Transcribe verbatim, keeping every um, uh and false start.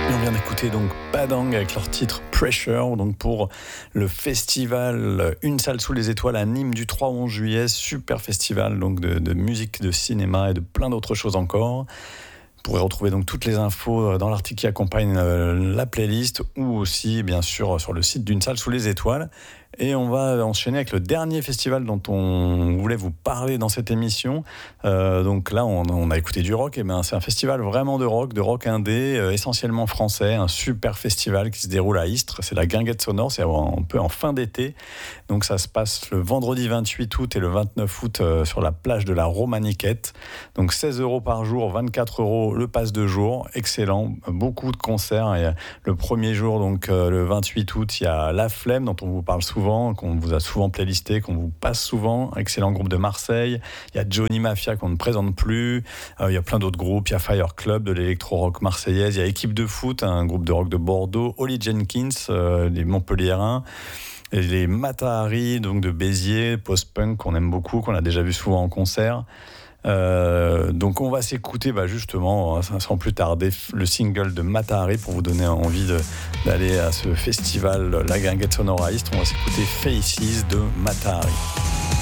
Et on vient d'écouter donc Padang avec leur titre Pressure, donc pour le festival Une salle sous les étoiles à Nîmes du trois au onze juillet, super festival donc de, de musique, de cinéma et de plein d'autres choses encore. Vous pourrez retrouver donc toutes les infos dans l'article qui accompagne la playlist ou aussi bien sûr sur le site d'Une salle sous les étoiles. Et on va enchaîner avec le dernier festival dont on voulait vous parler dans cette émission. Euh, donc là, on, on a écouté du rock. Et ben, c'est un festival vraiment de rock, de rock indé, euh, essentiellement français. Un super festival qui se déroule à Istres. C'est la Guinguette Sonore. C'est un peu en fin d'été. Donc ça se passe le vendredi vingt-huit août et le vingt-neuf août euh, sur la plage de la Romaniquette. Donc seize euros par jour, vingt-quatre euros le pass de jour. Excellent. Beaucoup de concerts. Et le premier jour, donc euh, le vingt-huit août, il y a La Flemme dont on vous parle souvent, qu'on vous a souvent playlisté, qu'on vous passe souvent. Excellent groupe de Marseille. Il y a Johnny Mafia qu'on ne présente plus. Euh, il y a plein d'autres groupes. Il y a Fire Club de l'électro-rock marseillaise. Il y a Équipe de foot, un groupe de rock de Bordeaux. Holly Jenkins, euh, les Montpelliérains. Et les Matahari, donc de Béziers, post-punk qu'on aime beaucoup, qu'on a déjà vu souvent en concert. Euh, donc on va s'écouter bah justement sans plus tarder le single de Matahari pour vous donner envie de, d'aller à ce festival La Guinguette Sonore à Istres. On va s'écouter Faces de Matahari.